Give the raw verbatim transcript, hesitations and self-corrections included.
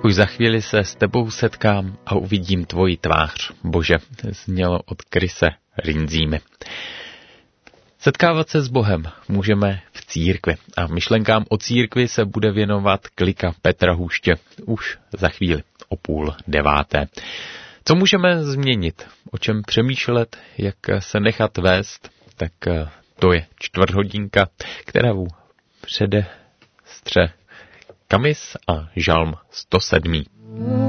Už za chvíli se s tebou setkám a uvidím tvoji tvář, Bože, znělo od Krise Rinzímy. Setkávat se s Bohem můžeme v církvi a myšlenkám o církvi se bude věnovat Klika Petra Hůště už za chvíli o půl deváté. Co můžeme změnit, o čem přemýšlet, jak se nechat vést, tak to je čtvrthodinka, kterou předestře Kamis a Žalm sto sedm.